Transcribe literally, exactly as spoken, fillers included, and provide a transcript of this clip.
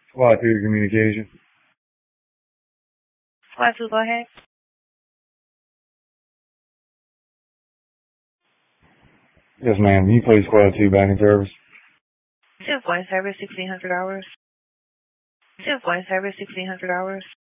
Squad two communication. Squad two, go ahead. Yes, ma'am. Can you please Squad two back in service? Shift one, service sixteen hundred hours. Shift one, service sixteen hundred hours.